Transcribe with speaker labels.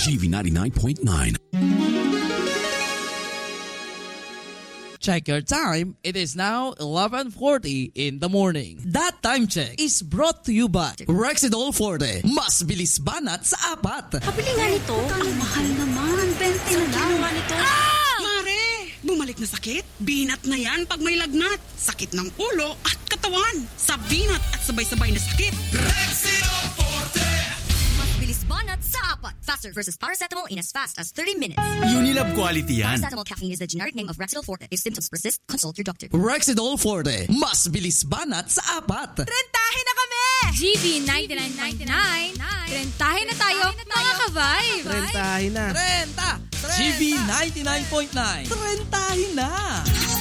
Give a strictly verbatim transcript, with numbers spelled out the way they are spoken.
Speaker 1: G V ninety-nine point nine.
Speaker 2: Check your time. It is now eleven forty in the morning. That time check is brought to you by Rexidol forte. Mas bilis banat sa apat.
Speaker 3: Kabili nga nito. Ang mahal naman. twenty na lang. Nga nito.
Speaker 4: Ah! Mare, bumalik na sakit? Binat na yan pag may lagnat. Sakit ng ulo at katawan. Sa binat at sabay-sabay na sakit.
Speaker 5: Rexidol forte.
Speaker 3: Mas bilis banat sa apat. Faster versus paracetamol in as fast as thirty minutes.
Speaker 5: Unilab quality yan.
Speaker 3: Paracetamol caffeine is the generic name of Rexidol forte. If symptoms persist, consult your doctor.
Speaker 2: Rexidol forte. Mas bilis banat sa apat.
Speaker 6: Trentahin na kami! G V ninety-nine point nine. Trentahin na tayo, mga ka-vibe.
Speaker 7: Trentahin na.
Speaker 2: Trenta! G V ninety-nine point nine. Trentahin na!